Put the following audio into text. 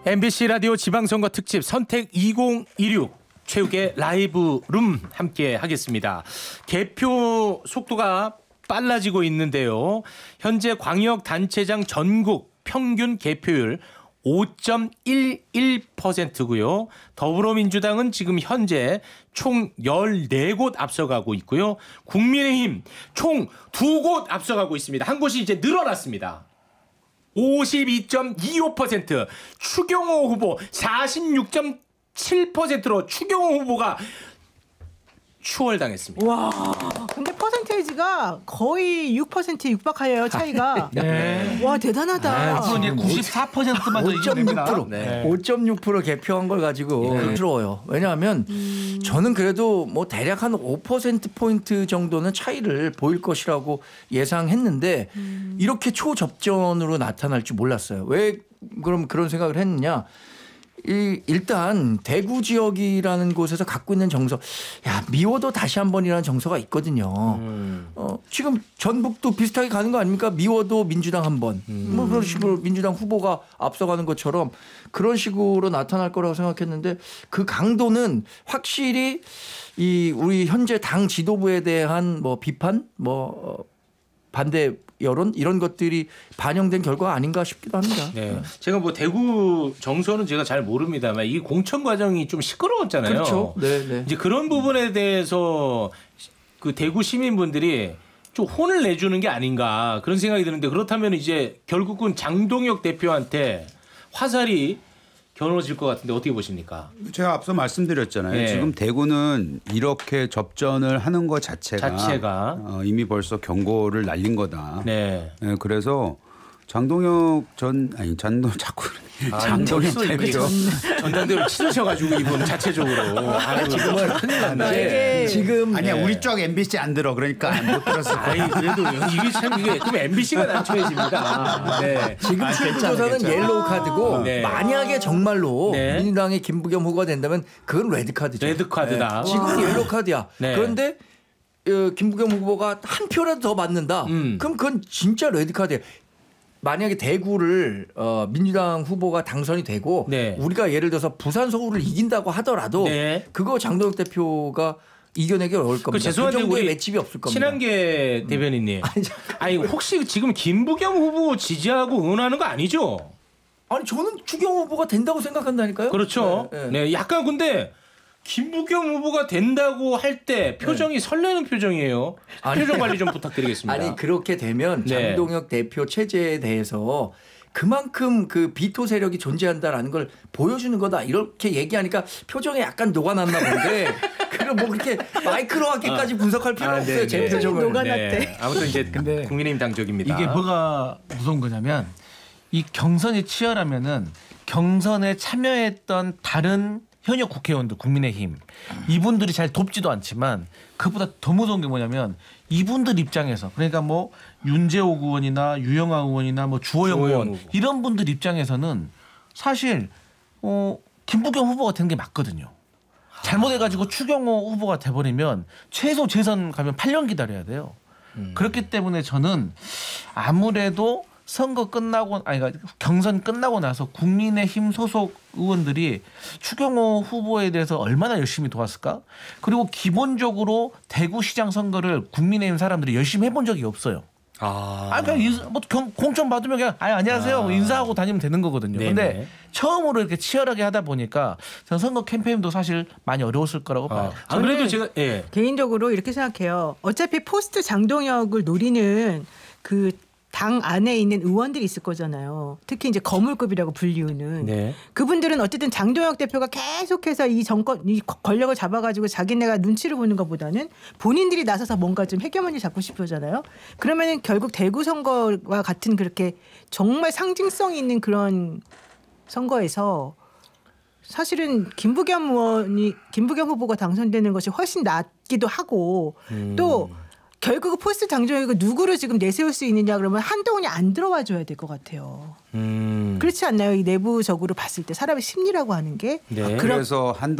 MBC 라디오 지방선거 특집 선택 2016 최욱의 라이브룸 함께 하겠습니다. 개표 속도가 빨라지고 있는데요. 현재 광역단체장 전국 평균 개표율 5.11%고요. 더불어민주당은 지금 현재 총 14곳 앞서가고 있고요. 국민의힘 총 2곳 앞서가고 있습니다. 한 곳이 이제 늘어났습니다. 52.25%, 추경호 후보 46.7%로 추경호 후보가 추월당했습니다. 와, 근데 퍼센테이지가 거의 6%에 육박하여요, 차이가. 네. 와, 대단하다. 앞으로 이제 94%만 더 이기면 됩니다. 5.6% 개표한 걸 가지고 부러워요. 왜냐하면 저는 그래도 뭐 대략 한 5%포인트 정도는 차이를 보일 것이라고 예상했는데 이렇게 초접전으로 나타날 줄 몰랐어요. 왜 그럼 그런 생각을 했느냐. 일단 대구 지역이라는 곳에서 갖고 있는 정서, 야 미워도 다시 한 번이라는 정서가 있거든요. 지금 전북도 비슷하게 가는 거 아닙니까? 미워도 민주당 한 번, 뭐 그런 식으로 민주당 후보가 앞서가는 것처럼 그런 식으로 나타날 거라고 생각했는데 그 강도는 확실히 이 우리 현재 당 지도부에 대한 뭐 비판, 뭐 반대 여론 이런 것들이 반영된 결과 아닌가 싶기도 합니다. 네. 제가 뭐 대구 정서는 제가 잘 모릅니다만 이 공천 과정이 좀 시끄러웠잖아요. 그렇죠. 네. 이제 그런 부분에 대해서 그 대구 시민분들이 좀 혼을 내주는 게 아닌가 그런 생각이 드는데 그렇다면 이제 결국은 장동혁 대표한테 화살이 겨누어질 것 같은데 어떻게 보십니까? 제가 앞서 말씀드렸잖아요. 네. 지금 대구는 이렇게 접전을 하는 것 자체가 이미 벌써 경고를 날린 거다. 네. 네, 그래서 장동혁 장동혁 대표 전당대회를 치르셔가지고 이분 자체적으로 지금은 큰일 났네. 지금 아니야 우리 쪽 MBC 안 들어 그러니까 못 들었을 거야. 아니 그래도 이게 참 이게 그럼 MBC가 난처해집니다. 네. 지금 출구조사는 옐로우 카드고 네. 만약에 정말로 네. 민주당의 김부겸 후보가 된다면 그건 레드 카드죠. 레드 카드다. 네. 지금 옐로우 카드야. 네. 그런데 김부겸 후보가 한 표라도 더 받는다. 그럼 그건 진짜 레드 카드예요. 만약에 대구를 민주당 후보가 당선이 되고 네. 우리가 예를 들어서 부산 서울을 이긴다고 하더라도 네. 그거 장동혁 대표가 이겨내기 어려울 겁니다. 죄송한데 그 정도의 우리 맷집이 없을 겁니다. 친한계 대변인님. 아니 혹시 지금 김부겸 후보 지지하고 응원하는 거 아니죠? 아니 저는 추경 후보가 된다고 생각한다니까요. 그렇죠. 네, 약간 근데 김부겸 후보가 된다고 할 때 표정이 설레는 표정이에요. 표정 관리 좀 부탁드리겠습니다. 아니 그렇게 되면 장동혁 대표 체제에 대해서 그만큼 그 비토 세력이 존재한다라는 걸 보여주는 거다 이렇게 얘기하니까 표정에 약간 녹아났나 본데 그걸 뭐 그렇게 마이크로하게까지 분석할 필요는 없어요. 제 표정을. 녹아났대. 네. 아무튼 이제 근데 국민의힘 당적입니다. 이게 뭐가 무서운 거냐면 이 경선이 치열하면은 경선에 참여했던 다른 현역 국회의원들 국민의힘 이분들이 잘 돕지도 않지만 그보다 더 무서운 게 뭐냐면 이분들 입장에서 그러니까 뭐 윤재옥 의원이나 유영아 의원이나 뭐 주호영 의원 후보. 이런 분들 입장에서는 사실 김부겸 후보가 된 게 맞거든요. 잘못해가지고 추경호 후보가 돼버리면 최소 재선 가면 8년 기다려야 돼요. 그렇기 때문에 저는 아무래도 선거 끝나고 경선 끝나고 나서 국민의힘 소속 의원들이 추경호 후보에 대해서 얼마나 열심히 도왔을까? 그리고 기본적으로 대구시장 선거를 국민의힘 사람들이 열심히 해본 적이 없어요. 그냥 공천 받으면 그냥 안녕하세요 인사하고 다니면 되는 거거든요. 그런데 처음으로 이렇게 치열하게 하다 보니까 저는 선거 캠페인도 사실 많이 어려웠을 거라고 봐요. 그래도 제가 개인적으로 이렇게 생각해요. 어차피 포스트 장동혁을 노리는 그 당 안에 있는 의원들이 있을 거잖아요. 특히 이제 거물급이라고 불리우는 그분들은 어쨌든 장동혁 대표가 계속해서 이 정권, 이 권력을 잡아가지고 자기네가 눈치를 보는 것보다는 본인들이 나서서 뭔가 좀 해결문을 잡고 싶어잖아요. 그러면은 결국 대구 선거와 같은 그렇게 정말 상징성 있는 그런 선거에서 사실은 김부겸 후보가 당선되는 것이 훨씬 낫기도 하고 또. 결국 포스트 장동혁이 누구를 지금 내세울 수 있느냐 그러면 한동훈이 안 들어와 줘야 될 것 같아요. 그렇지 않나요? 이 내부적으로 봤을 때 사람의 심리라고 하는 게. 그래서